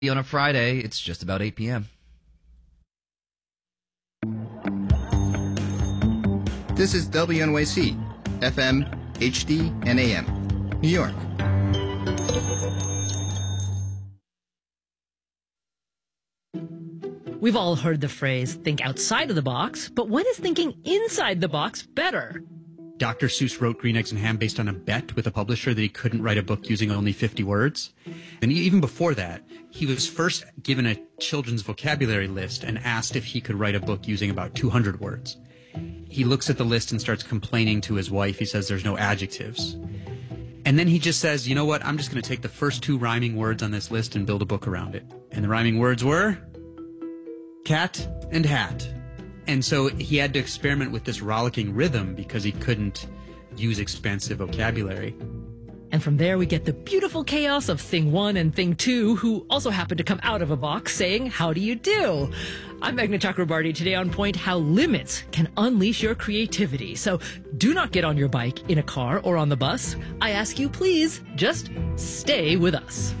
On a Friday, it's just about 8 p.m. This is WNYC, FM, HD, and AM, New York. We've all heard the phrase, think outside of the box, but when is thinking inside the box better? Dr. Seuss wrote Green Eggs and Ham based on a bet with a publisher that he couldn't write a book using only 50 words. And even before that, he was first given a children's vocabulary list and asked if he could write a book using about 200 words. He looks at the list and starts complaining to his wife. He says there's no adjectives. And then he just says, you know what, I'm just going to take the first 2 rhyming words on this list and build a book around it. And the rhyming words were cat and hat. And so he had to experiment with this rollicking rhythm because he couldn't use expansive vocabulary. And from there we get the beautiful chaos of Thing 1 and Thing 2, who also happen to come out of a box saying, how do you do? I'm Meghna Chakrabarty. Today on Point, how limits can unleash your creativity. So do not get on your bike, in a car, or on the bus. I ask you, please, just stay with us.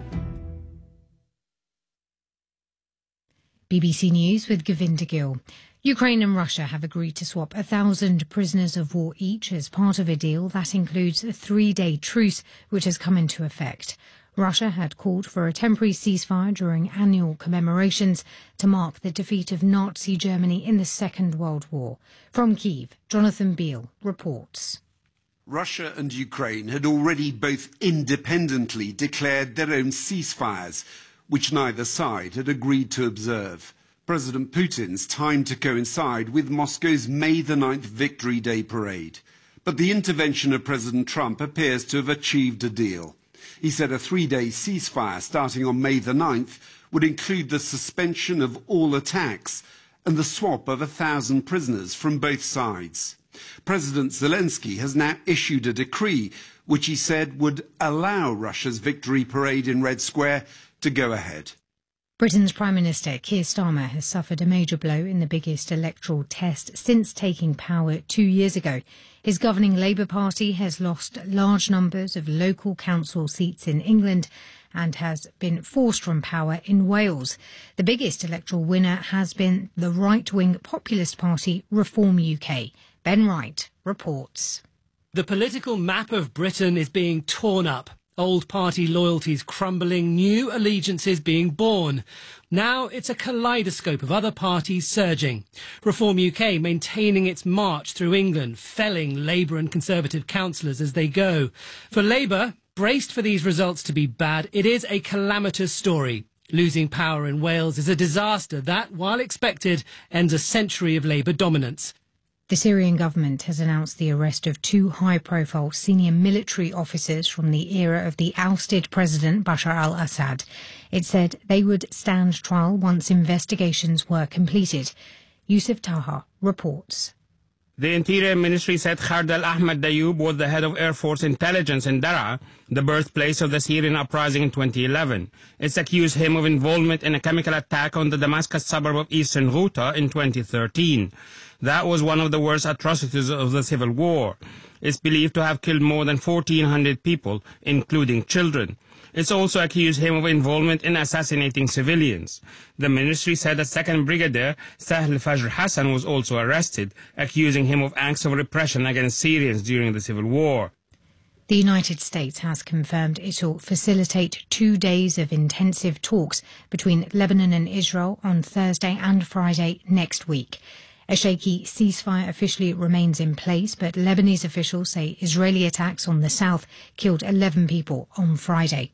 BBC News with Govinda Gill. Ukraine and Russia have agreed to swap 1,000 prisoners of war each as part of a deal that includes a 3-day truce, which has come into effect. Russia had called for a temporary ceasefire during annual commemorations to mark the defeat of Nazi Germany in the Second World War. From Kyiv, Jonathan Beale reports. Russia and Ukraine had already both independently declared their own ceasefires, which neither side had agreed to observe. President Putin's timed to coincide with Moscow's May the 9th Victory Day parade. But the intervention of President Trump appears to have achieved a deal. He said a 3-day ceasefire starting on May the 9th would include the suspension of all attacks and the swap of 1,000 prisoners from both sides. President Zelensky has now issued a decree which he said would allow Russia's victory parade in Red Square to go ahead. Britain's Prime Minister Keir Starmer has suffered a major blow in the biggest electoral test since taking power 2 years ago. His governing Labour Party has lost large numbers of local council seats in England and has been forced from power in Wales. The biggest electoral winner has been the right-wing populist party Reform UK. Ben Wright reports. The political map of Britain is being torn up. Old party loyalties crumbling, new allegiances being born. Now it's a kaleidoscope of other parties surging. Reform UK maintaining its march through England, felling Labour and Conservative councillors as they go. For Labour, braced for these results to be bad, it is a calamitous story. Losing power in Wales is a disaster that, while expected, ends a century of Labour dominance. The Syrian government has announced the arrest of 2 high-profile senior military officers from the era of the ousted President Bashar al-Assad. It said they would stand trial once investigations were completed. Yusuf Taha reports. The Interior Ministry said Khalid al-Ahmad Dayoub was the head of Air Force Intelligence in Daraa, the birthplace of the Syrian uprising in 2011. It's accused him of involvement in a chemical attack on the Damascus suburb of eastern Ghouta in 2013. That was one of the worst atrocities of the civil war. It's believed to have killed more than 1,400 people, including children. It's also accused him of involvement in assassinating civilians. The ministry said that 2nd Brigadier Sahl Fajr Hassan was also arrested, accusing him of acts of repression against Syrians during the civil war. The United States has confirmed it will facilitate 2 days of intensive talks between Lebanon and Israel on Thursday and Friday next week. A shaky ceasefire officially remains in place, but Lebanese officials say Israeli attacks on the south killed 11 people on Friday.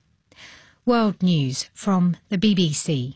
World News from the BBC.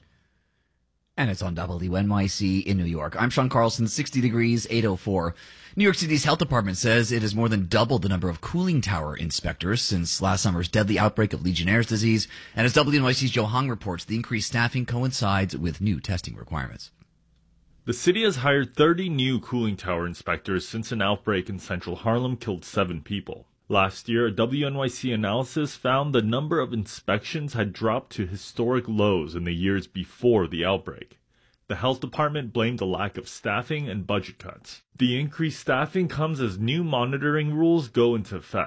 And it's on WNYC in New York. I'm Sean Carlson, 60 degrees, 8:04. New York City's health department says it has more than doubled the number of cooling tower inspectors since last summer's deadly outbreak of Legionnaire's disease. And as WNYC's Joe Hong reports, the increased staffing coincides with new testing requirements. The city has hired 30 new cooling tower inspectors since an outbreak in central Harlem killed 7 people. Last year, a WNYC analysis found the number of inspections had dropped to historic lows in the years before the outbreak. The health department blamed the lack of staffing and budget cuts. The increased staffing comes as new monitoring rules go into effect.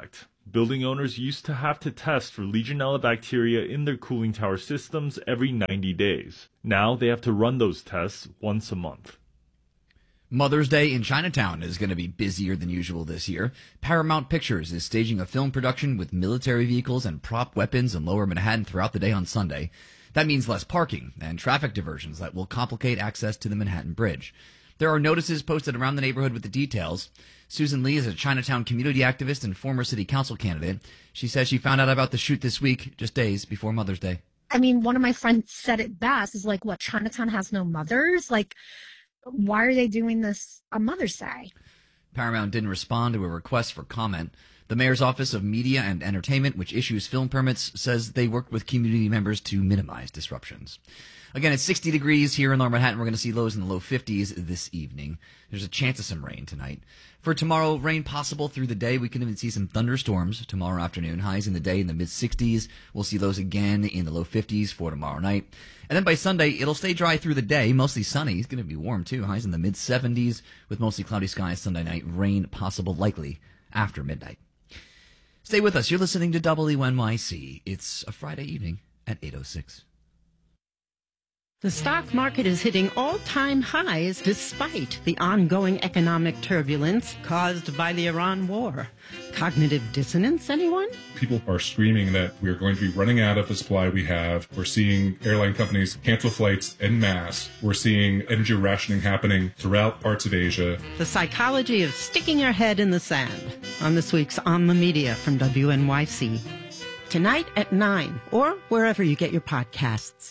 Building owners used to have to test for Legionella bacteria in their cooling tower systems every 90 days. Now they have to run those tests once a month. Mother's Day in Chinatown is going to be busier than usual this year. Paramount Pictures is staging a film production with military vehicles and prop weapons in Lower Manhattan throughout the day on Sunday. That means less parking and traffic diversions that will complicate access to the Manhattan Bridge. There are notices posted around the neighborhood with the details. Susan Lee is a Chinatown community activist and former city council candidate. She says she found out about the shoot this week, just days before Mother's Day. I mean, one of my friends said it best, is like, what, Chinatown has no mothers? Like, why are they doing this on Mother's Day? Paramount didn't respond to a request for comment. The Mayor's Office of Media and Entertainment, which issues film permits, says they worked with community members to minimize disruptions. Again, it's 60 degrees here in Lower Manhattan. We're going to see lows in the low 50s this evening. There's a chance of some rain tonight. For tomorrow, rain possible through the day. We can even see some thunderstorms tomorrow afternoon. Highs in the day in the mid-60s. We'll see those again in the low 50s for tomorrow night. And then by Sunday, it'll stay dry through the day, mostly sunny. It's going to be warm, too. Highs in the mid-70s with mostly cloudy skies Sunday night. Rain possible likely after midnight. Stay with us. You're listening to WNYC. It's a Friday evening at 8:06. The stock market is hitting all-time highs despite the ongoing economic turbulence caused by the Iran war. Cognitive dissonance, anyone? People are screaming that we are going to be running out of the supply we have. We're seeing airline companies cancel flights en masse. We're seeing energy rationing happening throughout parts of Asia. The psychology of sticking your head in the sand on this week's On the Media from WNYC. Tonight at 9 or wherever you get your podcasts.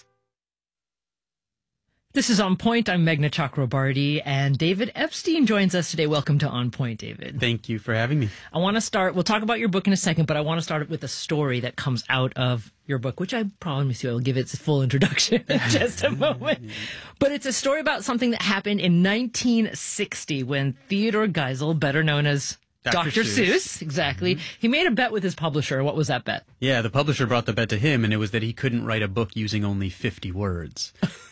This is On Point. I'm Meghna Chakrabarty, and David Epstein joins us today. Welcome to On Point, David. Thank you for having me. I want to start, we'll talk about your book in a second, but I want to start with a story that comes out of your book, which I promise you I'll give its full introduction in just a moment. But it's a story about something that happened in 1960 when Theodore Geisel, better known as Dr. Seuss, exactly. He made a bet with his publisher. What was that bet? Yeah, the publisher brought the bet to him, and it was that he couldn't write a book using only 50 words.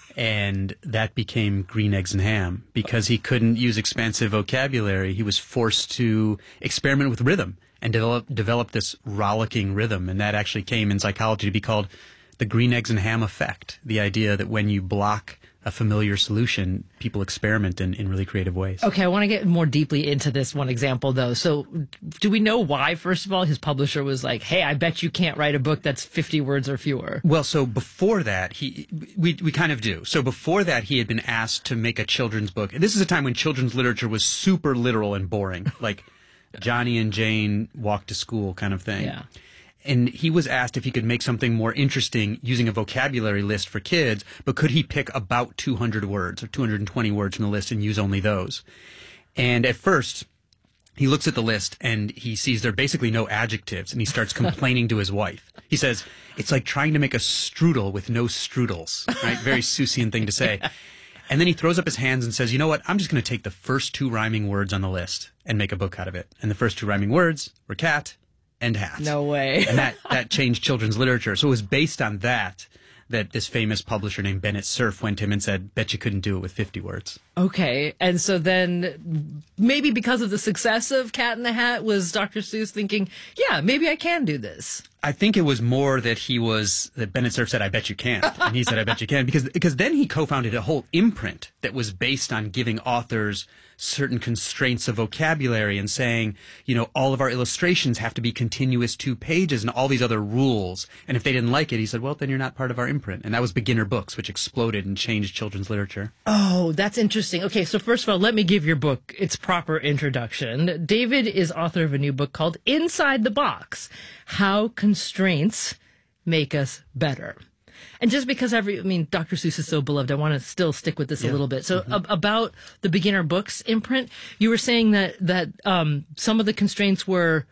And that became Green Eggs and Ham. Because he couldn't use expansive vocabulary, he was forced to experiment with rhythm and develop this rollicking rhythm. And that actually came in psychology to be called the Green Eggs and Ham effect. The idea that when you block a familiar solution, people experiment in really creative ways. Okay, I want to get more deeply into this one example, though. So do we know why, first of all, his publisher was like, hey, I bet you can't write a book that's 50 words or fewer? Well, so before that, we kind of do. So before that, he had been asked to make a children's book. And this is a time when children's literature was super literal and boring, like Johnny and Jane walk to school kind of thing. Yeah. And he was asked if he could make something more interesting using a vocabulary list for kids, but could he pick about 200 words or 220 words from the list and use only those? And at first, he looks at the list and he sees there are basically no adjectives, and he starts complaining to his wife. He says, it's like trying to make a strudel with no strudels, right? Very Seussian thing to say. Yeah. And then he throws up his hands and says, you know what? I'm just going to take the first 2 rhyming words on the list and make a book out of it. And the first 2 rhyming words were cat and hat. No way. And that changed children's literature. So it was based on that this famous publisher named Bennett Cerf went to him and said, bet you couldn't do it with 50 words. Okay. And so then maybe because of the success of Cat in the Hat, was Dr. Seuss thinking, yeah, maybe I can do this? I think it was more that that Bennett Cerf said, I bet you can't. And he said, I bet you can. Because then he co-founded a whole imprint that was based on giving authors certain constraints of vocabulary and saying, all of our illustrations have to be continuous 2 pages and all these other rules. And if they didn't like it, he said, well, then you're not part of our imprint. And that was Beginner Books, which exploded and changed children's literature. Oh, that's interesting. Okay, so first of all, let me give your book its proper introduction. David is author of a new book called Inside the Box: How Constraints Make Us Better. And just because Dr. Seuss is so beloved, I want to still stick with this a little bit. So about the Beginner Books imprint, you were saying that some of the constraints were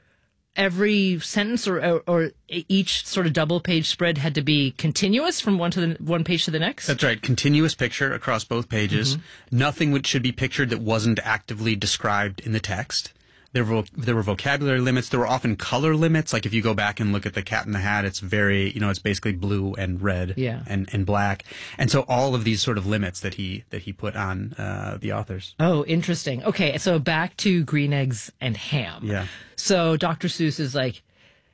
every sentence or each sort of double page spread had to be continuous from one page to the next? That's right. Continuous picture across both pages. Mm-hmm. Nothing should be pictured that wasn't actively described in the text. There were vocabulary limits. There were often color limits. Like if you go back and look at the Cat in the Hat, it's very, it's basically blue and red and black. And so all of these sort of limits that he put on the authors. Oh, interesting. Okay, so back to Green Eggs and Ham. Yeah. So Dr. Seuss is like,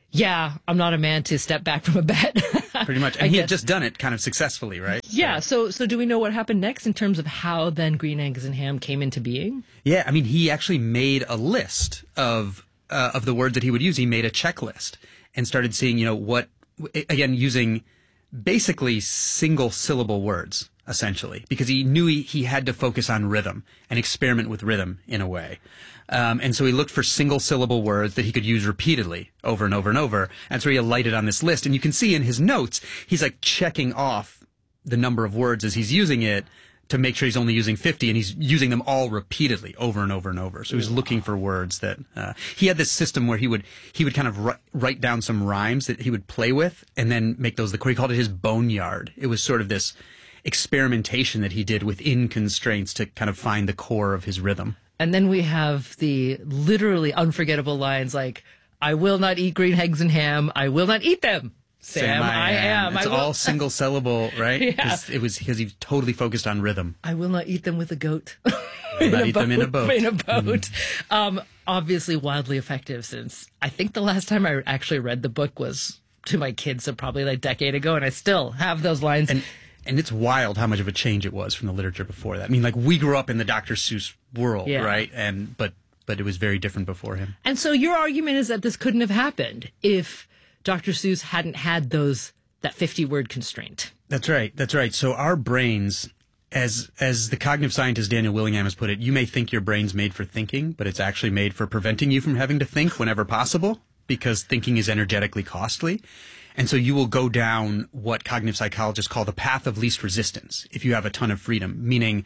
yeah, I'm not a man to step back from a bet. Pretty much. And he had just done it kind of successfully, right? Yeah. So do we know what happened next in terms of how then Green Eggs and Ham came into being? Yeah. I mean, he actually made a list of the words that he would use. He made a checklist and started seeing, what, again, using basically single syllable words, essentially, because he knew he had to focus on rhythm and experiment with rhythm in a way. And so he looked for single syllable words that he could use repeatedly over and over and over. And so he alighted on this list. And you can see in his notes, he's like checking off the number of words as he's using it to make sure he's only using 50, and he's using them all repeatedly over and over and over. So he was looking for words that he had this system where he would kind of write down some rhymes that he would play with and then make those the core. He called it his boneyard. It was sort of this experimentation that he did within constraints to kind of find the core of his rhythm. And then we have the literally unforgettable lines like, I will not eat green eggs and ham. I will not eat them. Sam, I am. It's all single syllable, right? Yeah. It was because he totally focused on rhythm. I will not eat them with a goat. Will not eat them in a boat. In a boat. Obviously wildly effective, since I think the last time I actually read the book was to my kids, so probably like a decade ago, and I still have those lines. And it's wild how much of a change it was from the literature before that. I mean, like, we grew up in the Dr. Seuss world, right? But it was very different before him. And so your argument is that this couldn't have happened if Dr. Seuss hadn't had that 50-word constraint. That's right. That's right. So our brains, as the cognitive scientist Daniel Willingham has put it, you may think your brain's made for thinking, but it's actually made for preventing you from having to think whenever possible, because thinking is energetically costly. And so you will go down what cognitive psychologists call the path of least resistance if you have a ton of freedom, meaning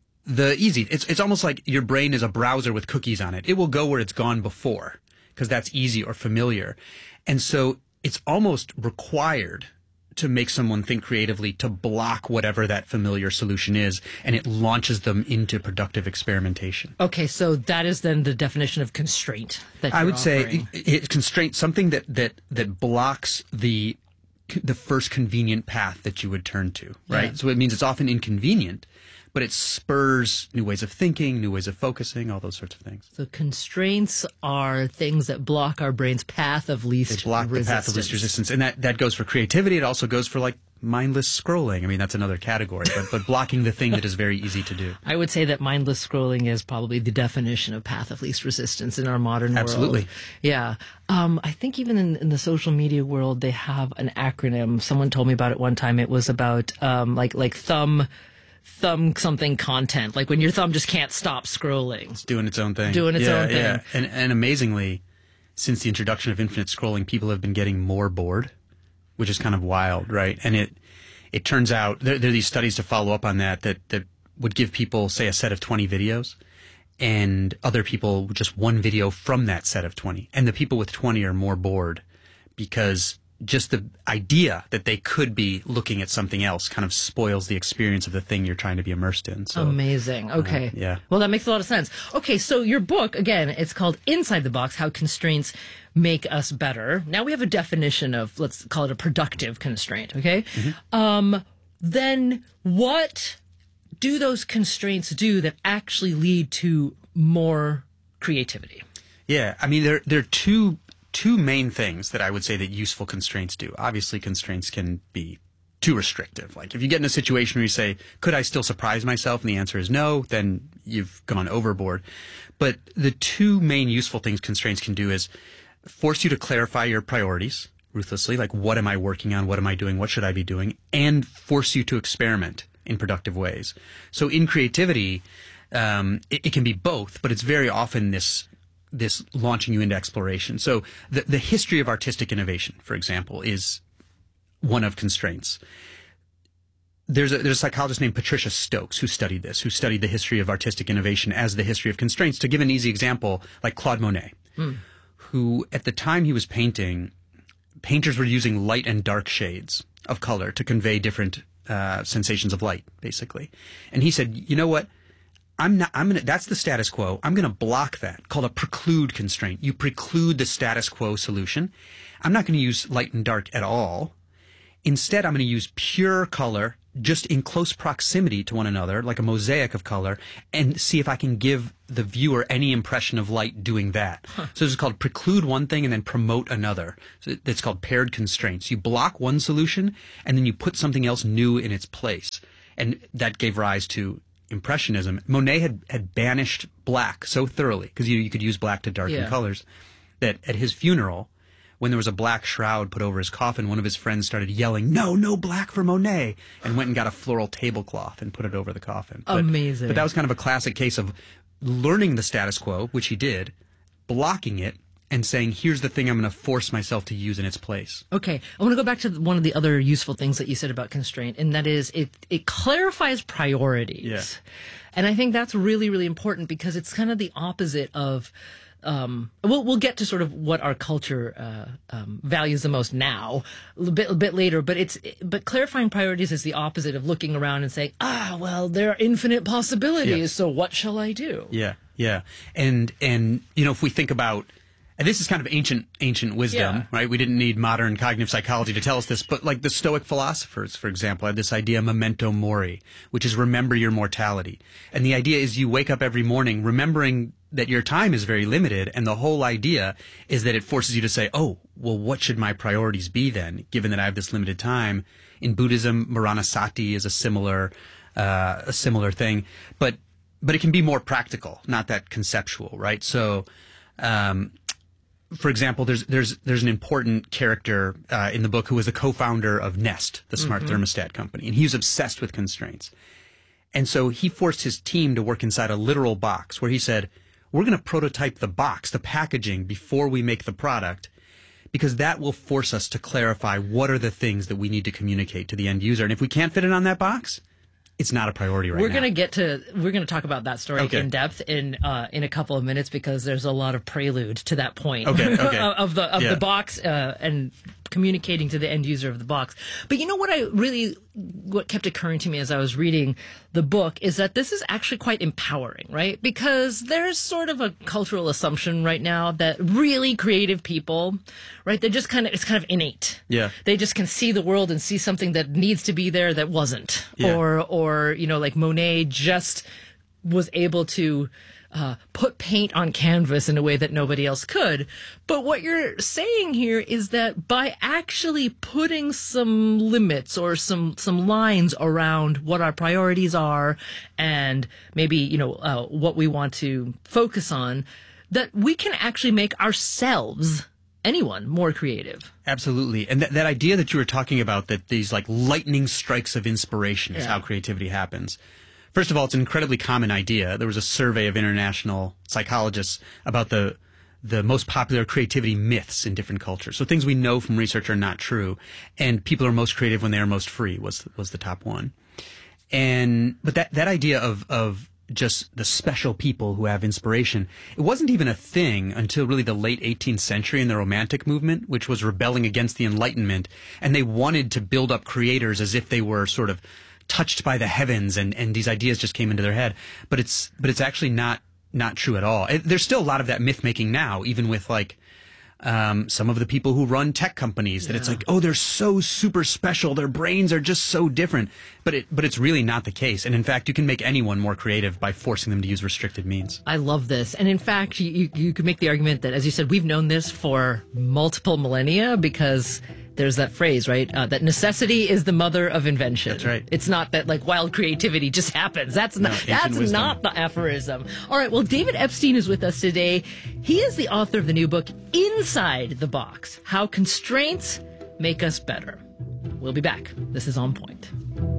it's almost like your brain is a browser with cookies on it. It will go where it's gone before because that's easy or familiar. And so it's almost required to make someone think creatively to block whatever that familiar solution is, and it launches them into productive experimentation. Okay, so that is then the definition of constraint that I would offering. say constraint, something that blocks the first convenient path that you would turn to, right? Yeah. So it means it's often inconvenient, but it spurs new ways of thinking, new ways of focusing, all those sorts of things. So constraints are things that block our brain's path of least resistance. They block the path of least resistance. And that goes for creativity. It also goes for, like, mindless scrolling. I mean, that's another category, but blocking the thing that is very easy to do. I would say that mindless scrolling is probably the definition of path of least resistance in our modern world. Absolutely. Yeah. I think even in the social media world, they have an acronym. Someone told me about it one time. It was about like thumb something content, like when your thumb just can't stop scrolling. It's doing its own thing. Yeah. And amazingly, since the introduction of infinite scrolling, people have been getting more bored, which is kind of wild, right? And it turns out there are these studies to follow up on that would give people, say, a set of 20 videos, and other people just one video from that set of 20. And the people with 20 are more bored because just the idea that they could be looking at something else kind of spoils the experience of the thing you're trying to be immersed in. So, amazing. Okay. Yeah. Well, that makes a lot of sense. Okay, so your book, again, it's called Inside the Box, How Constraints Make Us Better. Now we have a definition of, let's call it a productive constraint, okay? Mm-hmm. Then what do those constraints do that actually lead to more creativity? Yeah, I mean, there are two main things that I would say that useful constraints do. Obviously, constraints can be too restrictive. Like if you get in a situation where you say, could I still surprise myself? And the answer is no, then you've gone overboard. But the two main useful things constraints can do is force you to clarify your priorities ruthlessly, like what am I working on? What am I doing? What should I be doing? And force you to experiment in productive ways. So in creativity, it can be both, but it's very often this launching you into exploration. So the history of artistic innovation, for example, is one of constraints. There's a psychologist named Patricia Stokes who studied the history of artistic innovation as the history of constraints. To give an easy example, like Claude Monet, who at the time he was painting, painters were using light and dark shades of color to convey different sensations of light, basically. And he said, you know what? That's the status quo. I'm going to block that, called a preclude constraint. You preclude the status quo solution. I'm not going to use light and dark at all. Instead, I'm going to use pure color just in close proximity to one another, like a mosaic of color, and see if I can give the viewer any impression of light doing that. So this is called preclude one thing and then promote another. So it's called paired constraints. You block one solution and then you put something else new in its place. And that gave rise to Impressionism. Monet had banished black so thoroughly, because you could use black to darken colors, that at his funeral, when there was a black shroud put over his coffin, one of his friends started yelling, no black for Monet, and went and got a floral tablecloth and put it over the coffin. Amazing. But that was kind of a classic case of learning the status quo, which he did, blocking it, and saying, here's the thing I'm going to force myself to use in its place. Okay. I want to go back to one of the other useful things that you said about constraint, and that is it clarifies priorities. Yeah. And I think that's really, really important, because it's kind of the opposite of we'll get to sort of what our culture values the most now a bit later, but clarifying priorities is the opposite of looking around and saying, well, there are infinite possibilities, so what shall I do? Yeah. And if we think about, and this is kind of ancient wisdom, right? We didn't need modern cognitive psychology to tell us this, but like the Stoic philosophers, for example, had this idea memento mori, which is remember your mortality. And the idea is you wake up every morning remembering that your time is very limited, and the whole idea is that it forces you to say, oh, well, what should my priorities be then, given that I have this limited time? In Buddhism, Maranasati is a similar thing, but it can be more practical, not that conceptual, right? So, for example, there's an important character in the book who was the co-founder of Nest, the smart thermostat company, and he was obsessed with constraints. And so he forced his team to work inside a literal box where he said, we're going to prototype the box, the packaging, before we make the product, because that will force us to clarify what are the things that we need to communicate to the end user. And if we can't fit it on that box, it's not a priority right now. We're going to talk about that story in depth in a couple of minutes, because there's a lot of prelude to that point of the box and communicating to the end user of the box. But you know what kept occurring to me as I was reading the book is that this is actually quite empowering, right? Because there's sort of a cultural assumption right now that really creative people, right, it's kind of innate. Yeah. They just can see the world and see something that needs to be there that wasn't. Yeah. Or like Monet just was able to put paint on canvas in a way that nobody else could. But what you're saying here is that by actually putting some limits or some lines around what our priorities are and maybe, what we want to focus on, that we can actually make ourselves, anyone, more creative. Absolutely. And that idea that you were talking about, that these like lightning strikes of inspiration is how creativity happens. First of all, it's an incredibly common idea. There was a survey of international psychologists about the most popular creativity myths in different cultures. So things we know from research are not true. And people are most creative when they are most free was the top one. But that idea of just the special people who have inspiration, it wasn't even a thing until really the late 18th century in the Romantic movement, which was rebelling against the Enlightenment. And they wanted to build up creators as if they were sort of touched by the heavens, and these ideas just came into their head. But it's actually not true at all. There's still a lot of that myth making now, even with like some of the people who run tech companies, that it's like, oh, they're so super special, their brains are just so different. But it's really not the case. And in fact, you can make anyone more creative by forcing them to use restricted means. I love this. And in fact, you could make the argument that, as you said, we've known this for multiple millennia, because there's that phrase, right? That necessity is the mother of invention. That's right. It's not that like wild creativity just happens. That's not the aphorism. All right. Well, David Epstein is with us today. He is the author of the new book, Inside the Box: How Constraints Make Us Better. We'll be back. This is On Point.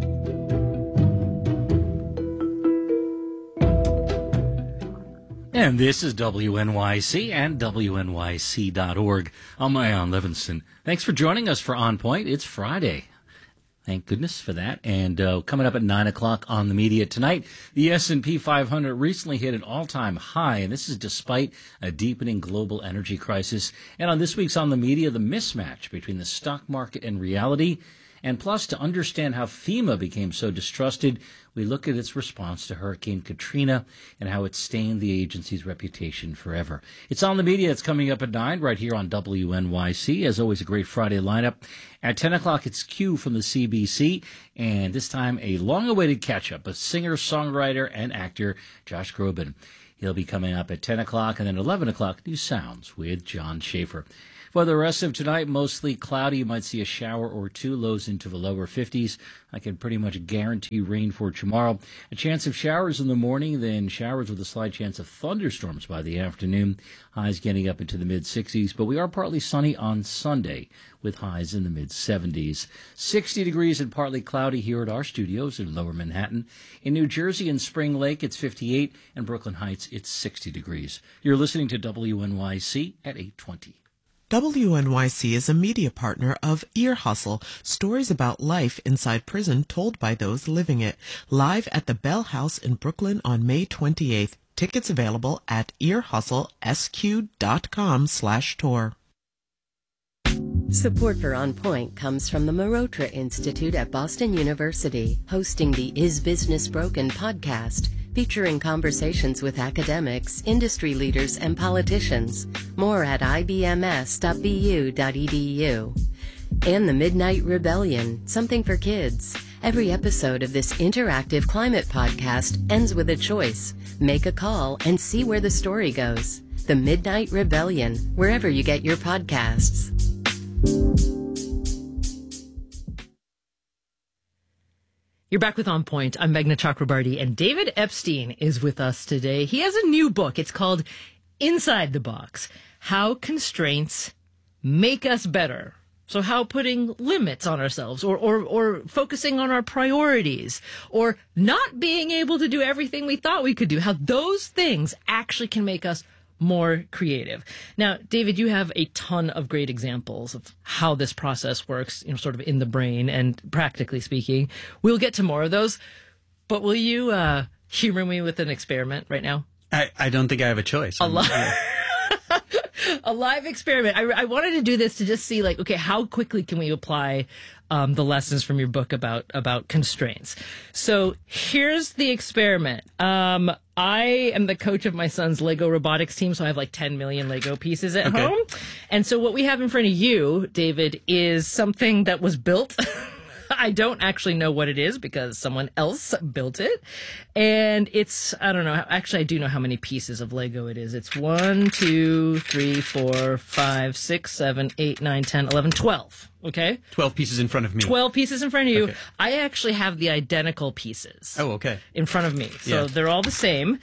And this is WNYC and WNYC.org. I'm Ion Levinson. Thanks for joining us for On Point. It's Friday. Thank goodness for that. And coming up at 9 o'clock on the media tonight, the S&P 500 recently hit an all-time high, and this is despite a deepening global energy crisis. And on this week's On the Media, the mismatch between the stock market and reality, And plus, to understand how FEMA became so distrusted, we look at its response to Hurricane Katrina and how it stained the agency's reputation forever. It's On the Media. It's coming up at 9 right here on WNYC. As always, a great Friday lineup. At 10 o'clock, it's Q from the CBC, and this time a long-awaited catch-up of singer, songwriter, and actor Josh Groban. He'll be coming up at 10 o'clock, and then 11 o'clock, New Sounds with John Schaefer. For the rest of tonight, mostly cloudy. You might see a shower or two, lows into the lower 50s. I can pretty much guarantee rain for tomorrow. A chance of showers in the morning, then showers with a slight chance of thunderstorms by the afternoon. Highs getting up into the mid-60s, but we are partly sunny on Sunday with highs in the mid-70s. 60 degrees and partly cloudy here at our studios in Lower Manhattan. In New Jersey and Spring Lake, it's 58, and Brooklyn Heights, it's 60 degrees. You're listening to WNYC at 8:20. WNYC is a media partner of Ear Hustle, stories about life inside prison told by those living it. Live at the Bell House in Brooklyn on May 28th. Tickets available at earhustlesq.com/tour. Support for On Point comes from the Marotra Institute at Boston University, hosting the Is Business Broken podcast, featuring conversations with academics, industry leaders, and politicians. More at ibms.bu.edu. And the Midnight Rebellion, something for kids. Every episode of this interactive climate podcast ends with a choice. Make a call and see where the story goes. The Midnight Rebellion, wherever you get your podcasts. You're back with On Point. I'm Meghna Chakrabarty, and David Epstein is with us today. He has a new book. It's called Inside the Box: How Constraints Make Us Better. So how putting limits on ourselves or focusing on our priorities or not being able to do everything we thought we could do, how those things actually can make us more creative. Now, David, you have a ton of great examples of how this process works, sort of in the brain and practically speaking. We'll get to more of those, but will you humor me with an experiment right now? I don't think I have a choice. A live experiment. I wanted to do this to just see, okay, how quickly can we apply the lessons from your book about constraints. So here's the experiment. I am the coach of my son's Lego robotics team, so I have 10 million Lego pieces at home. And so what we have in front of you, David, is something that was built. I don't actually know what it is because someone else built it. And it's, I don't know, actually I do know how many pieces of Lego it is. It's 1, 2, 3, 4, 5, 6, 7, 8, 9, 10, 11, 12. Okay? 12 pieces in front of me. 12 pieces in front of you. Okay. I actually have the identical pieces. Oh, okay. In front of me. So they're all the same.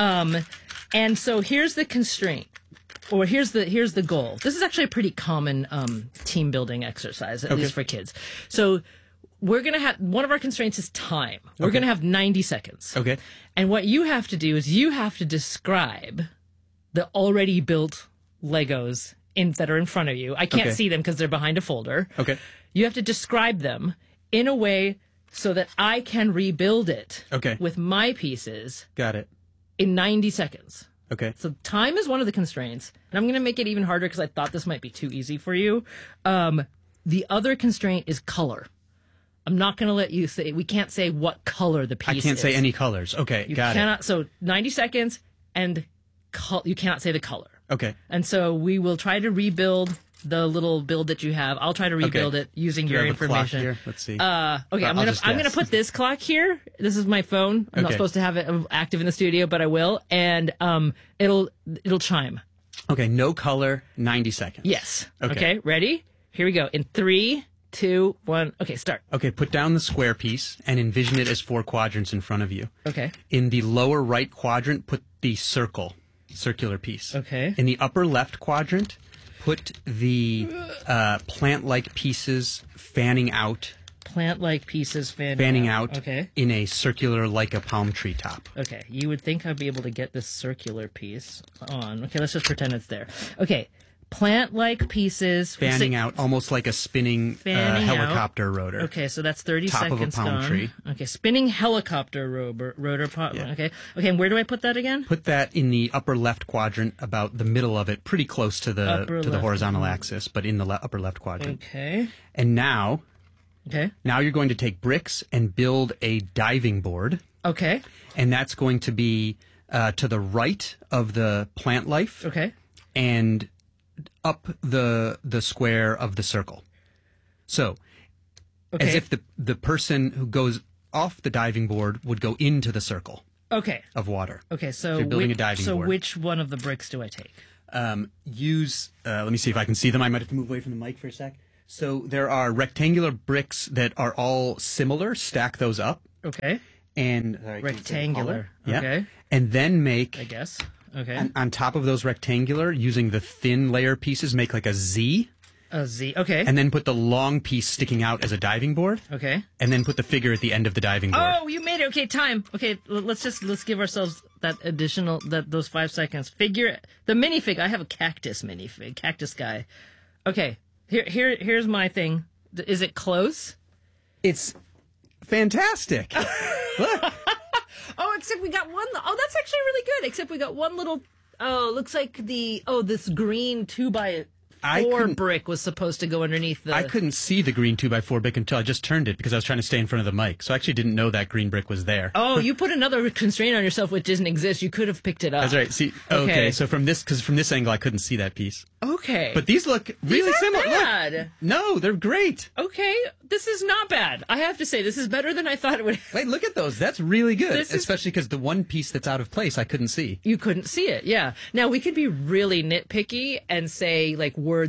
And so here's the constraint. Or here's the goal. This is actually a pretty common team building exercise, at least for kids. So we're going to have, one of our constraints is time. We're going to have 90 seconds. Okay. And what you have to do is you have to describe the already built Legos that are in front of you. I can't see them because they're behind a folder. Okay. You have to describe them in a way so that I can rebuild it with my pieces. Got it. In 90 seconds. Okay. So time is one of the constraints. And I'm going to make it even harder because I thought this might be too easy for you. The other constraint is color. I'm not going to let you say, we can't say what color the piece is. I can't say any colors. Okay, got it. So 90 seconds and you cannot say the color. Okay. And so we will try to rebuild the little build that you have. I'll try to rebuild it using your information. Here? Let's see. I'm gonna put this clock here. This is my phone. I'm not supposed to have it active in the studio, but I will. And it'll chime. Okay, no color, 90 seconds. Yes. Okay, ready? Here we go. In 3, 2, 1. Okay, start. Okay, put down the square piece and envision it as 4 quadrants in front of you. Okay. In the lower right quadrant, put the circular piece. Okay. In the upper left quadrant, put the plant-like pieces fanning out. Plant-like pieces fanning out. Okay. In a circular, like a palm tree top. Okay. You would think I'd be able to get this circular piece on. Okay, let's just pretend it's there. Okay. Plant-like pieces fanning out, almost like a spinning helicopter rotor. Okay, so that's 30 top seconds. Top of a palm tree. Okay, spinning helicopter rotor. Okay, and where do I put that again? Put that in the upper left quadrant, about the middle of it, pretty close to the horizontal axis, but in the upper left quadrant. Okay. And now, Okay. Now you're going to take bricks and build a diving board. Okay. And that's going to be to the right of the plant life. Okay. And up the square of the circle. So, as if the person who goes off the diving board would go into the circle of water. Okay, so you're building a diving board. So which one of the bricks do I take? Let me see if I can see them. I might have to move away from the mic for a sec. So there are rectangular bricks that are all similar. Stack those up. Okay. And rectangular. Yeah. Okay. And then make, I guess. Okay. On top of those rectangular, using the thin layer pieces, make like a Z. A Z. Okay. And then put the long piece sticking out as a diving board. Okay. And then put the figure at the end of the diving board. Oh, you made it. Okay, time. Okay, let's give ourselves those 5 seconds. Figure the minifig. I have a cactus minifig, cactus guy. Okay. Here's my thing. Is it close? It's fantastic. Look. Oh, except we got one. Oh, that's actually really good. Except we got one little. Oh, looks like this green 2x4 brick was supposed to go underneath the. I couldn't see the green 2x4 brick until I just turned it because I was trying to stay in front of the mic. So I actually didn't know that green brick was there. Oh, you put another constraint on yourself which doesn't exist. You could have picked it up. That's right. See, okay. So from this angle, I couldn't see that piece. Okay. But these look really similar. Bad. Look. No, they're great. Okay, this is not bad. I have to say, this is better than I thought it would. Wait, look at those. That's really good. Especially because the one piece that's out of place, I couldn't see. You couldn't see it, yeah. Now, we could be really nitpicky and say, like, was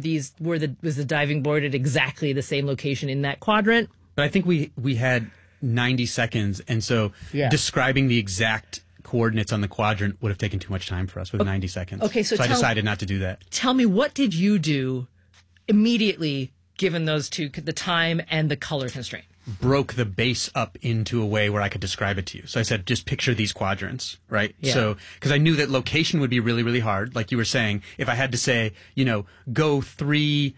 the diving board at exactly the same location in that quadrant? But I think we had 90 seconds, and so describing the exact coordinates on the quadrant would have taken too much time for us with 90 seconds. Okay, so I decided not to do that. Tell me, what did you do immediately, given those two, the time and the color constraint? Broke the base up into a way where I could describe it to you. So I said, just picture these quadrants, right? Yeah. So, because I knew that location would be really, really hard. Like you were saying, if I had to say, go 3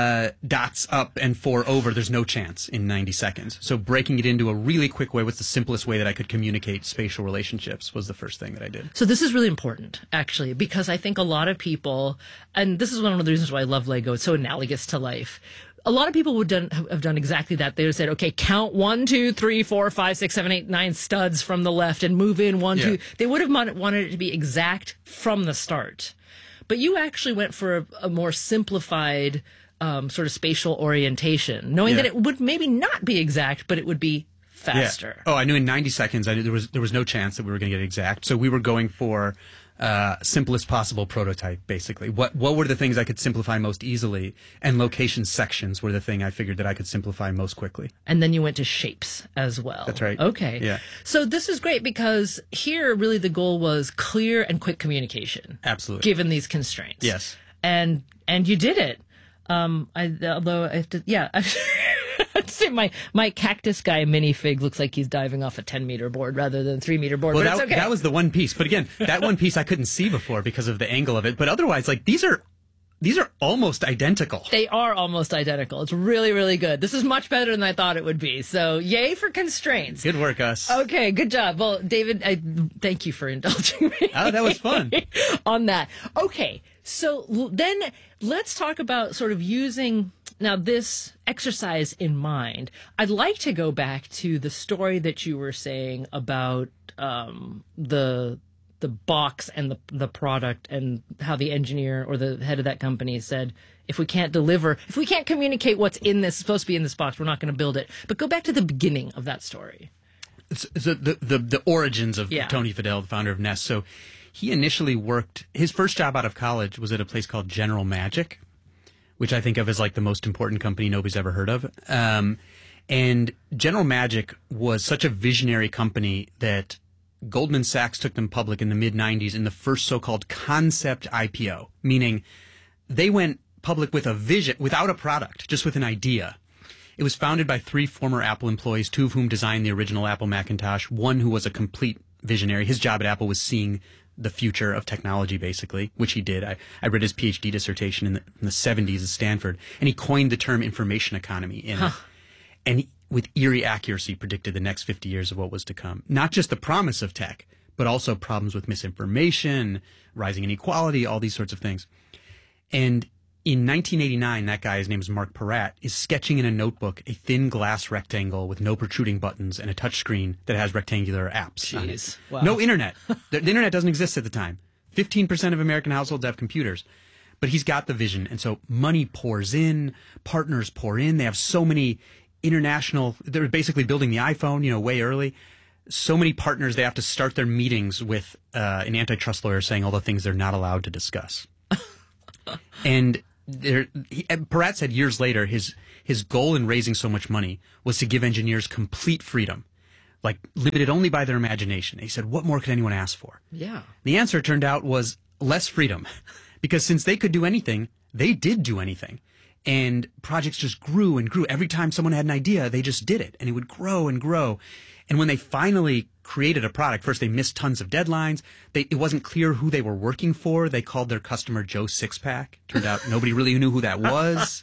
dots up and 4 over, there's no chance in 90 seconds. So breaking it into a really quick way, what's the simplest way that I could communicate spatial relationships was the first thing that I did. So this is really important, actually, because I think a lot of people, and this is one of the reasons why I love Lego, it's so analogous to life. A lot of people would have done exactly that. They would have said, okay, count 1, 2, 3, 4, 5, 6, 7, 8, 9 studs from the left and move in 1, 2. They would have wanted it to be exact from the start. But you actually went for a more simplified sort of spatial orientation, knowing that it would maybe not be exact, but it would be faster. Yeah. Oh, I knew in 90 seconds there was no chance that we were going to get exact. So we were going for simplest possible prototype, basically. What were the things I could simplify most easily? And location sections were the thing I figured that I could simplify most quickly. And then you went to shapes as well. That's right. Okay. Yeah. So this is great because here really the goal was clear and quick communication. Absolutely. Given these constraints. Yes. And you did it. Although I have to, I'd say my cactus guy minifig looks like he's diving off a 10-meter board rather than 3-meter board. Well, but it's okay. That was the one piece. But again, that one piece I couldn't see before because of the angle of it. But otherwise, like these are almost identical. They are almost identical. It's really, really good. This is much better than I thought it would be. So yay for constraints. Good work, us. Okay, good job. Well, David, thank you for indulging me. Oh, that was fun. On that. Okay, so then let's talk about sort of using now this exercise in mind. I'd like to go back to the story that you were saying about the box and the product and how the engineer or the head of that company said, if we can't communicate what's supposed to be in this box, we're not going to build it. But go back to the beginning of that story. So the origins of Tony Fadell, the founder of Nest. So he initially his first job out of college was at a place called General Magic, which I think of as like the most important company nobody's ever heard of. And General Magic was such a visionary company that Goldman Sachs took them public in the mid-90s in the first so-called concept IPO, meaning they went public with a vision, without a product, just with an idea. It was founded by 3 former Apple employees, 2 of whom designed the original Apple Macintosh, one who was a complete visionary. His job at Apple was seeing the future of technology, basically, which he did. I read his PhD dissertation in the 70s at Stanford, and he coined the term information economy in it. And with eerie accuracy predicted the next 50 years of what was to come. Not just the promise of tech, but also problems with misinformation, rising inequality, all these sorts of things. And In 1989, that guy, his name is Mark Peratt, is sketching in a notebook a thin glass rectangle with no protruding buttons and a touchscreen that has rectangular apps on it. Jeez. Wow. No internet. The internet doesn't exist at the time. 15% of American households have computers. But he's got the vision, and so money pours in, partners pour in. They have so many international, they're basically building the iPhone, way early. So many partners, they have to start their meetings with an antitrust lawyer saying all the things they're not allowed to discuss. And Peratt said years later, his goal in raising so much money was to give engineers complete freedom, like limited only by their imagination. He said, what more could anyone ask for? Yeah. The answer, it turned out, was less freedom. Because since they could do anything, they did do anything. And projects just grew and grew. Every time someone had an idea, they just did it. And it would grow and grow. And when they finally created a product, first they missed tons of deadlines. It wasn't clear who they were working for. They called their customer Joe Sixpack. Turned out nobody really knew who that was.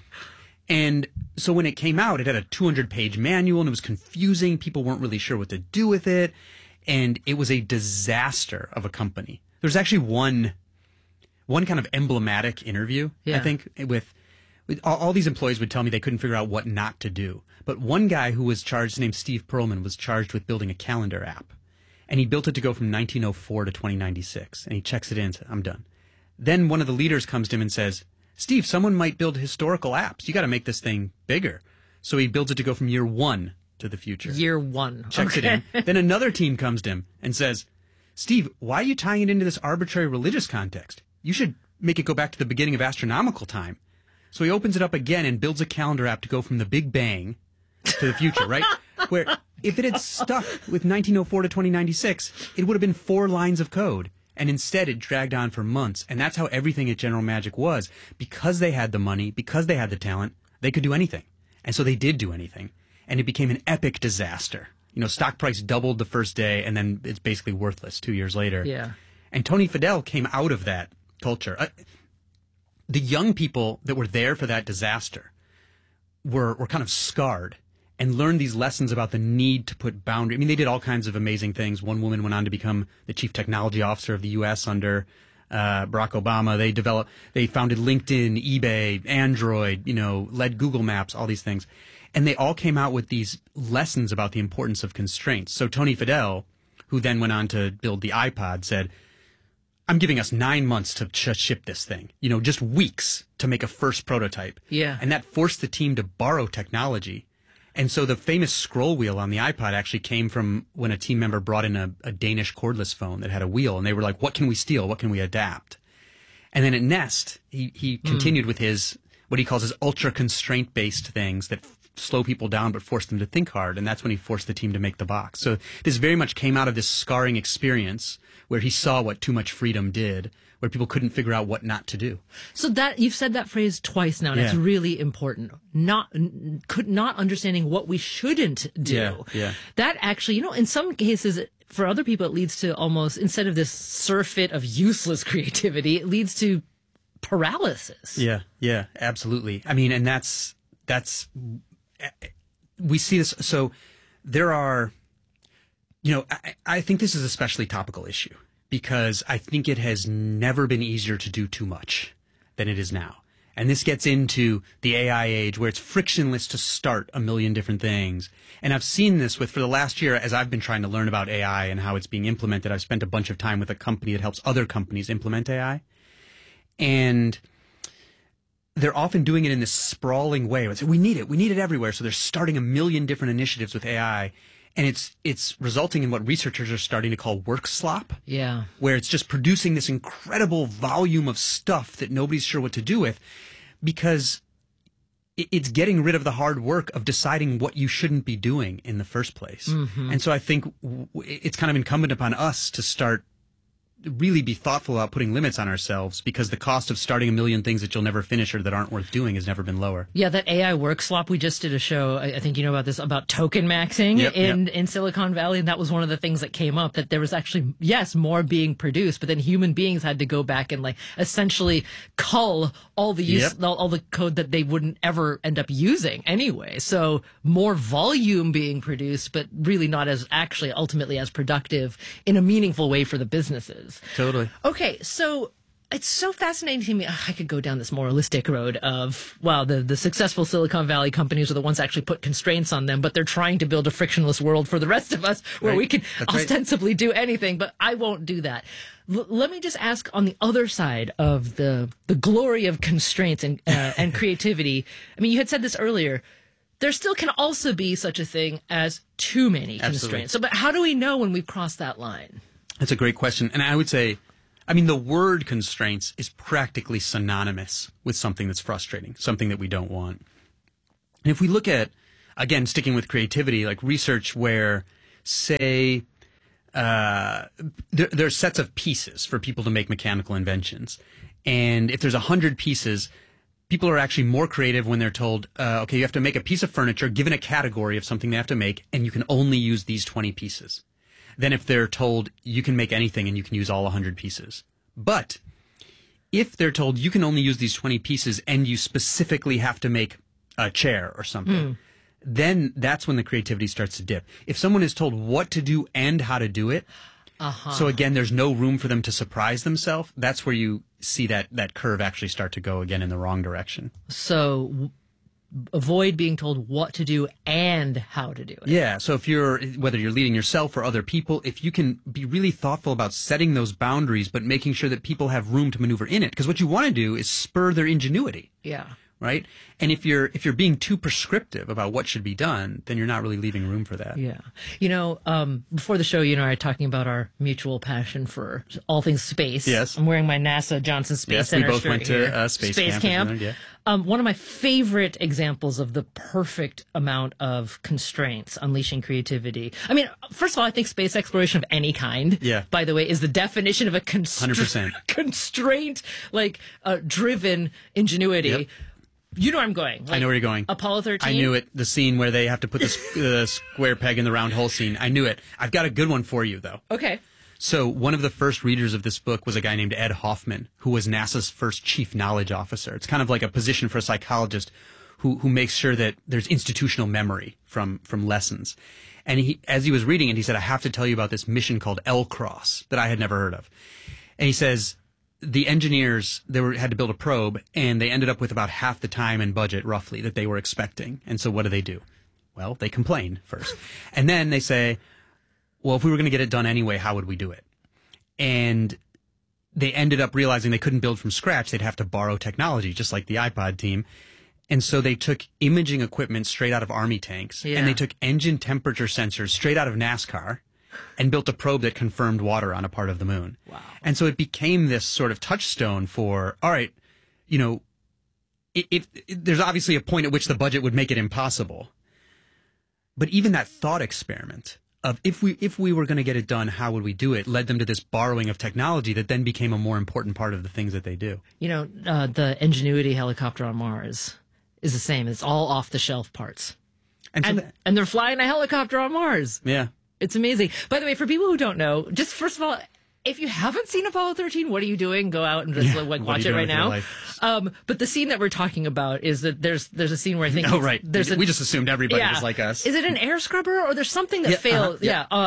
And so when it came out, it had a 200-page manual and it was confusing. People weren't really sure what to do with it. And it was a disaster of a company. There's actually one kind of emblematic interview, I think, with all these employees would tell me they couldn't figure out what not to do. But one guy who was charged, named Steve Perlman, was charged with building a calendar app. And he built it to go from 1904 to 2096. And he checks it in and says, I'm done. Then one of the leaders comes to him and says, Steve, someone might build historical apps. You got to make this thing bigger. So he builds it to go from year 1 to the future. Year 1. Checks it in. Then another team comes to him and says, Steve, why are you tying it into this arbitrary religious context? You should make it go back to the beginning of astronomical time. So he opens it up again and builds a calendar app to go from the Big Bang to the future, right? Where if it had stuck with 1904 to 2096, it would have been 4 lines of code. And instead it dragged on for months. And that's how everything at General Magic was. Because they had the money, because they had the talent, they could do anything. And so they did do anything. And it became an epic disaster. Stock price doubled the first day and then it's basically worthless 2 years later. Yeah. And Tony Fadell came out of that culture. The young people that were there for that disaster were kind of scarred and learned these lessons about the need to put boundaries. I mean, they did all kinds of amazing things. One woman went on to become the chief technology officer of the U.S. under Barack Obama. They founded LinkedIn, eBay, Android, led Google Maps, all these things. And they all came out with these lessons about the importance of constraints. So Tony Fadell, who then went on to build the iPod, said, I'm giving us 9 months to ship this thing, just weeks to make a first prototype. Yeah. And that forced the team to borrow technology. And so the famous scroll wheel on the iPod actually came from when a team member brought in a Danish cordless phone that had a wheel. And they were like, what can we steal? What can we adapt? And then at Nest, he continued with what he calls his ultra constraint based things that slow people down but force them to think hard. And that's when he forced the team to make the box. So this very much came out of this scarring experience where he saw what too much freedom did, where people couldn't figure out what not to do. So that you've said that phrase twice now, and it's really important. Not understanding what we shouldn't do. Yeah. That actually, in some cases, for other people, it leads to almost, instead of this surfeit of useless creativity, it leads to paralysis. Yeah, absolutely. I mean, and that's we see this. So there are, I think this is an especially topical issue because I think it has never been easier to do too much than it is now. And this gets into the AI age where it's frictionless to start a million different things. And I've seen this for the last year as I've been trying to learn about AI and how it's being implemented. I've spent a bunch of time with a company that helps other companies implement AI. And they're often doing it in this sprawling way. It's, we need it everywhere. So they're starting a million different initiatives with AI. And it's resulting in what researchers are starting to call work slop. Yeah. Where it's just producing this incredible volume of stuff that nobody's sure what to do with because it's getting rid of the hard work of deciding what you shouldn't be doing in the first place. Mm-hmm. And so I think it's kind of incumbent upon us to start really be thoughtful about putting limits on ourselves because the cost of starting a million things that you'll never finish or that aren't worth doing has never been lower. Yeah, that AI work slop, we just did a show, I think you know about this, about token maxing in Silicon Valley, and that was one of the things that came up, that there was actually, yes, more being produced, but then human beings had to go back and essentially cull all the all the code that they wouldn't ever end up using anyway. So more volume being produced, but really not as actually ultimately as productive in a meaningful way for the businesses. Totally. Okay, so it's so fascinating to me. I could go down this moralistic road of, well, the successful Silicon Valley companies are the ones that actually put constraints on them, but they're trying to build a frictionless world for the rest of us where we can ostensibly do anything, but I won't do that. Let me just ask on the other side of the glory of constraints and creativity. I mean, you had said this earlier. There still can also be such a thing as too many constraints. So, but how do we know when we've crossed that line? That's a great question. And I would say, I mean, the word constraints is practically synonymous with something that's frustrating, something that we don't want. And if we look at, again, sticking with creativity, like research where, say, there are sets of pieces for people to make mechanical inventions. And if there's 100 pieces, people are actually more creative when they're told, okay, you have to make a piece of furniture, given a category of something they have to make, and you can only use these 20 pieces. Than if they're told you can make anything and you can use all 100 pieces. But if they're told you can only use these 20 pieces and you specifically have to make a chair or something, then that's when the creativity starts to dip. If someone is told what to do and how to do it, so again, there's no room for them to surprise themselves, that's where you see that curve actually start to go again in the wrong direction. So avoid being told what to do and how to do it. Yeah, so whether you're leading yourself or other people, if you can be really thoughtful about setting those boundaries, but making sure that people have room to maneuver in it, because what you want to do is spur their ingenuity. Yeah. Right? And if you're being too prescriptive about what should be done, then you're not really leaving room for that. Yeah. You know, before the show, you and I are talking about our mutual passion for all things space. Yes. I'm wearing my NASA Johnson Space Center we both shirt went to space camp. Yeah. One of my favorite examples of the perfect amount of constraints unleashing creativity. I mean, first of all, I think space exploration of any kind, by the way, is the definition of a 100%. Constraint, like driven ingenuity. Yep. You know where I'm going. I know where you're going. Apollo 13? I knew it. The scene where they have to put the square peg in the round hole scene. I knew it. I've got a good one for you, though. Okay. So one of the first readers of this book was a guy named Ed Hoffman, who was NASA's first chief knowledge officer. It's kind of like a position for a psychologist who makes sure that there's institutional memory from lessons. And as he was reading it, he said, I have to tell you about this mission called L-Cross that I had never heard of. And he says, the engineers, had to build a probe, and they ended up with about half the time and budget, roughly, that they were expecting. And so what do? Well, they complain first. And then they say, well, if we were going to get it done anyway, how would we do it? And they ended up realizing they couldn't build from scratch. They'd have to borrow technology, just like the iPod team. And so they took imaging equipment straight out of Army tanks, and they took engine temperature sensors straight out of NASCAR, and built a probe that confirmed water on a part of the moon. Wow. And so it became this sort of touchstone for, all right, you know, if there's obviously a point at which the budget would make it impossible. But even that thought experiment of if we were going to get it done, how would we do it, led them to this borrowing of technology that then became a more important part of the things that they do. You know, the Ingenuity helicopter on Mars is the same. It's all off-the-shelf parts. And they're flying a helicopter on Mars. Yeah. It's amazing. By the way, for people who don't know, just first of all, if you haven't seen Apollo 13, what are you doing? Go out and just watch it right now. But the scene that we're talking about is that there's a scene where I think we just assumed everybody was like us. Is it an air scrubber or there's something that failed?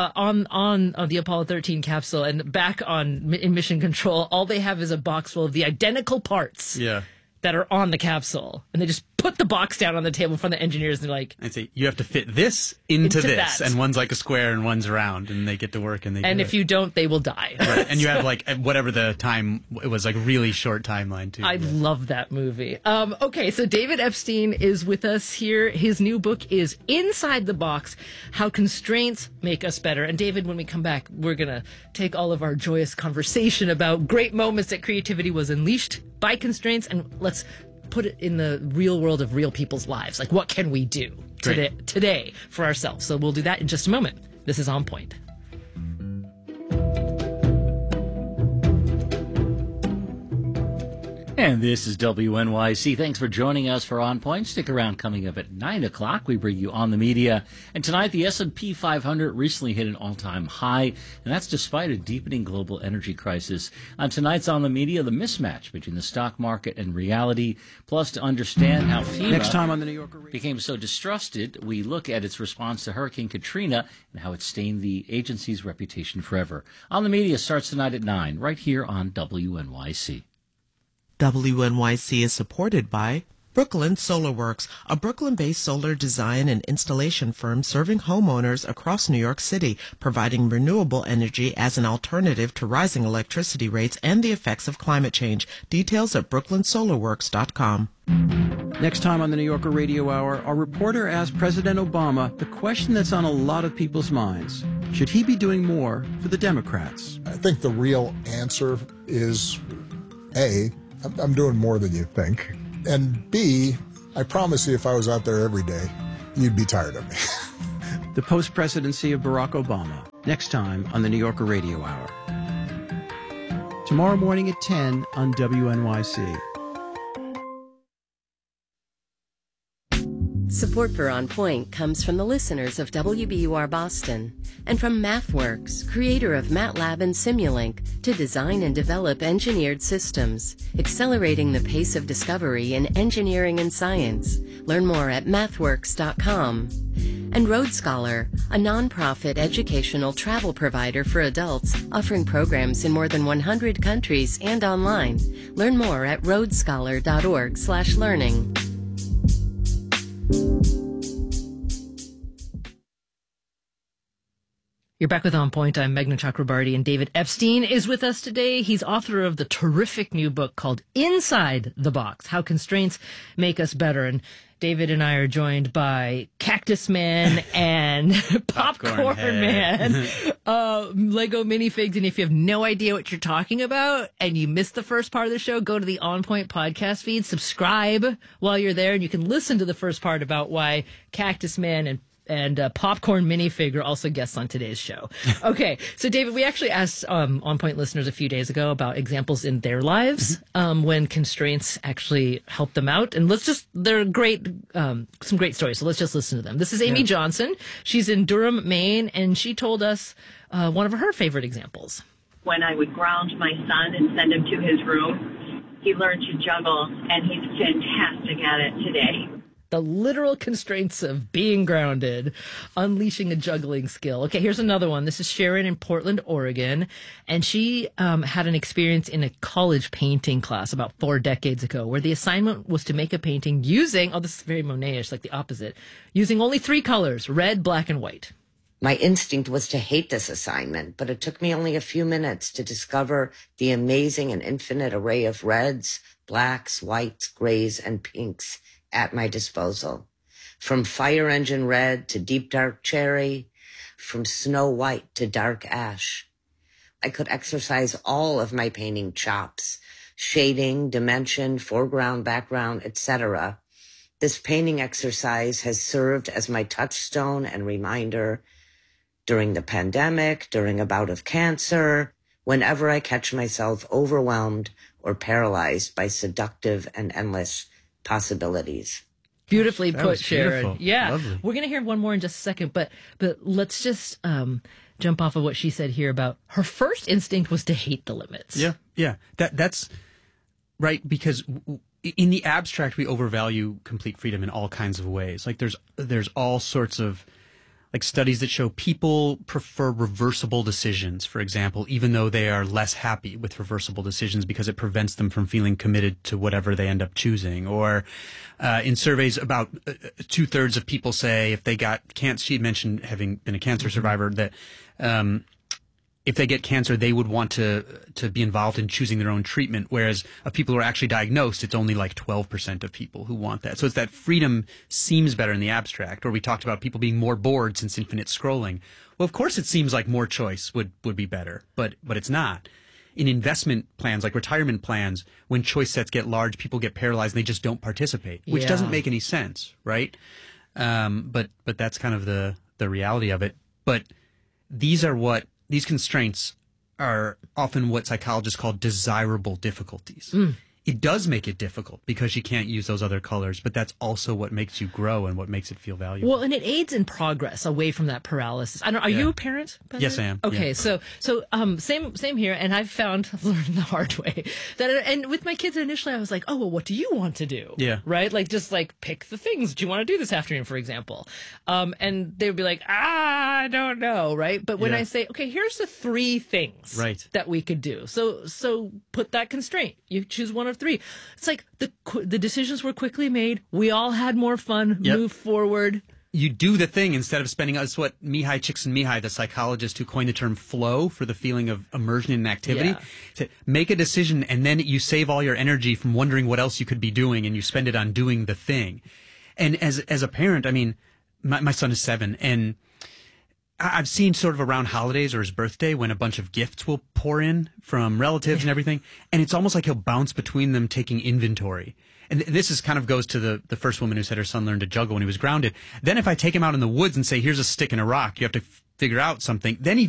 On the Apollo 13 capsule and back in mission control, all they have is a box full of the identical parts. Yeah. That are on the capsule, and they just put the box down on the table in front of the engineers, and they're like, I say, you have to fit this into this, that. And one's like a square and one's round, and they get to work and they. And if you don't, they will die. Right. And you have like whatever the time, it was like really short timeline too. I love that movie. Okay, so David Epstein is with us here. His new book is Inside the Box: How Constraints Make Us Better. And David, when we come back, we're gonna take all of our joyous conversation about great moments that creativity was unleashed by constraints, and let's put it in the real world of real people's lives. Like, what can we do today for ourselves? So we'll do that in just a moment. This is On Point. And this is WNYC. Thanks for joining us for On Point. Stick around. Coming up at 9 o'clock, we bring you On the Media. And tonight, the S&P 500 recently hit an all-time high, and that's despite a deepening global energy crisis. On tonight's On the Media, the mismatch between the stock market and reality, plus to understand how FEMA next time on the New Yorker became so distrusted, we look at its response to Hurricane Katrina and how it stained the agency's reputation forever. On the Media starts tonight at 9, right here on WNYC. WNYC is supported by Brooklyn Solar Works, a Brooklyn-based solar design and installation firm serving homeowners across New York City, providing renewable energy as an alternative to rising electricity rates and the effects of climate change. Details at brooklynsolarworks.com. Next time on the New Yorker Radio Hour, our reporter asked President Obama the question that's on a lot of people's minds. Should he be doing more for the Democrats? I think the real answer is A, I'm doing more than you think. And B, I promise you if I was out there every day, you'd be tired of me. The post-presidency of Barack Obama, next time on the New Yorker Radio Hour. Tomorrow morning at 10 on WNYC. Support for On Point comes from the listeners of WBUR Boston and from MathWorks, creator of MATLAB and Simulink, to design and develop engineered systems, accelerating the pace of discovery in engineering and science. Learn more at mathworks.com. And Road Scholar, a nonprofit educational travel provider for adults offering programs in more than 100 countries and online. Learn more at roadscholar.org/learning. You're back with On Point. I'm Meghna Chakrabarty, and David Epstein is with us today. He's author of the terrific new book called Inside the Box, How Constraints Make Us Better. And David and I are joined by Cactus Man and Popcorn Man, Lego minifigs. And if you have no idea what you're talking about and you missed the first part of the show, go to the On Point podcast feed, subscribe while you're there, and you can listen to the first part about why Cactus Man and Popcorn minifig are also guests on today's show. Okay, so David, we actually asked On Point listeners a few days ago about examples in their lives when constraints actually help them out, and they're great, some great stories. So let's just listen to them. This is Amy Johnson. She's in Durham, Maine, and she told us one of her favorite examples. When I would ground my son and send him to his room, he learned to juggle, and he's fantastic at it today. The literal constraints of being grounded, unleashing a juggling skill. Okay, here's another one. This is Sharon in Portland, Oregon. And she had an experience in a college painting class about 4 decades ago where the assignment was to make a painting using, this is very Monet-ish, like the opposite, using only 3 colors, red, black, and white. My instinct was to hate this assignment, but it took me only a few minutes to discover the amazing and infinite array of reds, blacks, whites, grays, and pinks at my disposal. From fire engine red to deep dark cherry, from snow white to dark ash. I could exercise all of my painting chops, shading, dimension, foreground, background, etc. This painting exercise has served as my touchstone and reminder during the pandemic, during a bout of cancer, whenever I catch myself overwhelmed or paralyzed by seductive and endless possibilities. Beautifully put, Sharon. Beautiful. Yeah. Lovely. We're going to hear one more in just a second, but let's just jump off of what she said here about her first instinct was to hate the limits. Yeah. That's right, because in the abstract we overvalue complete freedom in all kinds of ways. Like there's all sorts of like studies that show people prefer reversible decisions, for example, even though they are less happy with reversible decisions because it prevents them from feeling committed to whatever they end up choosing. Or in surveys, about 2/3 of people say if they got cancer, she mentioned having been a cancer survivor, that if they get cancer, they would want to be involved in choosing their own treatment, whereas of people who are actually diagnosed, it's only like 12% of people who want that. So it's that freedom seems better in the abstract. Or we talked about people being more bored since infinite scrolling. Well, of course it seems like more choice would be better, but it's not. In investment plans, like retirement plans, when choice sets get large, people get paralyzed and they just don't participate, which doesn't make any sense, right? But that's kind of the reality of it. But these constraints are often what psychologists call desirable difficulties. It does make it difficult because you can't use those other colors, but that's also what makes you grow and what makes it feel valuable. Well, and it aids in progress away from that paralysis. Are you a parent? Yes, I am. Okay, yeah. so same here, and I've learned the hard way that, and with my kids initially, I was like, oh, well, what do you want to do? Yeah. Right? Like, just like pick the things. Do you want to do this afternoon, for example? And they would be like, I don't know, right? But when I say, okay, here's the 3 things right. that we could do. So put that constraint. You choose one of 3. It's like the decisions were quickly made. We all had more fun, moved forward. You do the thing instead of spending. That's what Mihai Csikszentmihalyi, the psychologist who coined the term flow for the feeling of immersion in activity, to make a decision and then you save all your energy from wondering what else you could be doing and you spend it on doing the thing. And as a parent, I mean, my son is 7 and I've seen sort of around holidays or his birthday when a bunch of gifts will pour in from relatives and everything. And it's almost like he'll bounce between them taking inventory. And this is kind of goes to the first woman who said her son learned to juggle when he was grounded. Then if I take him out in the woods and say, here's a stick and a rock, you have to figure out something, then he